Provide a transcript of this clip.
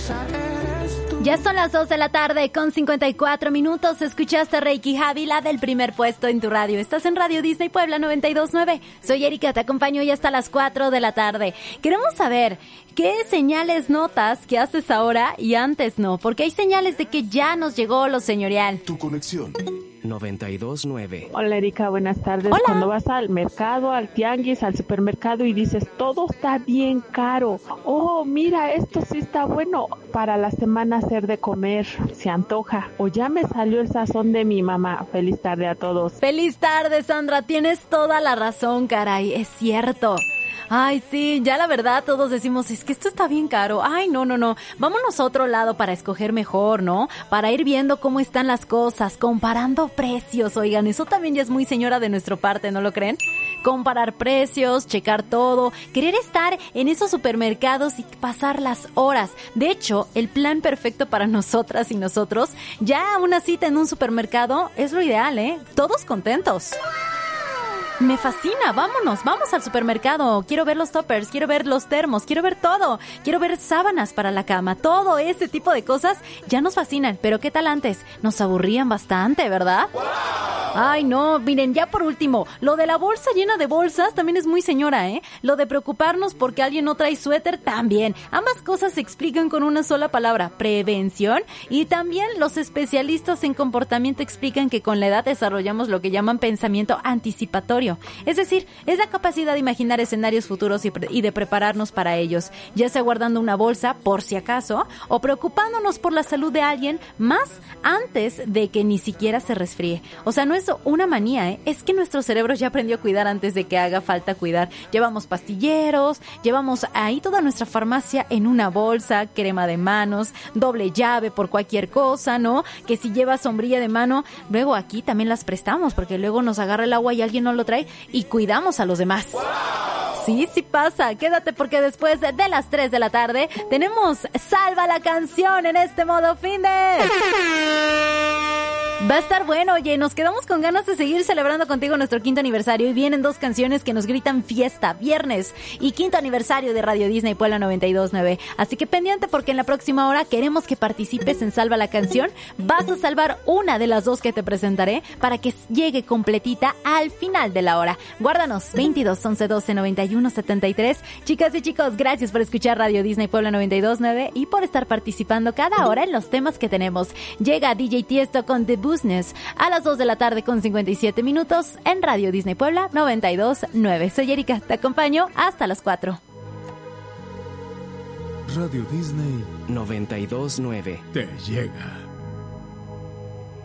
Ya son las 2 de la tarde con 54 minutos. Escuchaste Reiki Javi, la del primer puesto en tu radio. Estás en Radio Disney Puebla 92.9. Soy Erika, te acompaño hoy hasta las 4 de la tarde. Queremos saber qué señales notas que haces ahora y antes no, porque hay señales de que ya nos llegó lo señorial. Tu conexión 92.9. Hola Erika, buenas tardes. Hola. Cuando vas al mercado, al tianguis, al supermercado y dices, todo está bien caro. Oh, mira, esto sí está bueno para la semana hacer de comer. Se antoja. O ya me salió el sazón de mi mamá. Feliz tarde a todos. Feliz tarde, Sandra. Tienes toda la razón, caray. Es cierto. Ay, sí, ya la verdad todos decimos, es que esto está bien caro. Ay, no. Vámonos a otro lado para escoger mejor, ¿no? Para ir viendo cómo están las cosas, comparando precios. Oigan, eso también ya es muy señora de nuestra parte, ¿no lo creen? Comparar precios, checar todo, querer estar en esos supermercados y pasar las horas. De hecho, el plan perfecto para nosotras y nosotros, ya una cita en un supermercado es lo ideal, ¿eh? Todos contentos. Me fascina, vamos al supermercado. Quiero ver los toppers, quiero ver los termos, quiero ver todo. Quiero ver sábanas para la cama. Todo ese tipo de cosas ya nos fascinan. Pero ¿qué tal antes? Nos aburrían bastante, ¿verdad? Ay, no, miren, ya por último, lo de la bolsa llena de bolsas también es muy señora, ¿eh? Lo de preocuparnos porque alguien no trae suéter también. Ambas cosas se explican con una sola palabra, prevención. Y también los especialistas en comportamiento explican que con la edad desarrollamos lo que llaman pensamiento anticipatorio. Es decir, es la capacidad de imaginar escenarios futuros y de prepararnos para ellos, ya sea guardando una bolsa por si acaso o preocupándonos por la salud de alguien más antes de que ni siquiera se resfríe. O sea, no es una manía, ¿eh? Es que nuestro cerebro ya aprendió a cuidar antes de que haga falta cuidar. Llevamos pastilleros, llevamos ahí toda nuestra farmacia en una bolsa, crema de manos, doble llave por cualquier cosa, ¿no? Que si llevas sombrilla de mano, luego aquí también las prestamos porque luego nos agarra el agua y alguien no lo trae y cuidamos a los demás. Sí pasa. Quédate porque después de las 3 de la tarde tenemos Salva la Canción en este modo fin de... Va a estar bueno, oye, nos quedamos con ganas de seguir celebrando contigo nuestro 5º aniversario y vienen 2 canciones que nos gritan fiesta, viernes y 5º aniversario de Radio Disney Puebla 92.9. Así que pendiente porque en la próxima hora queremos que participes en Salva la Canción. Vas a salvar una de las 2 que te presentaré para que llegue completita al final de la hora. Guárdanos 22 11 12 91 73. Chicas y chicos, gracias por escuchar Radio Disney Puebla 92.9 y por estar participando cada hora en los temas que tenemos. Llega DJ Tiesto con The Business a las 2 de la tarde con 57 minutos en Radio Disney Puebla 92.9. Soy Erika, te acompaño hasta las 4. Radio Disney 92.9. te llega.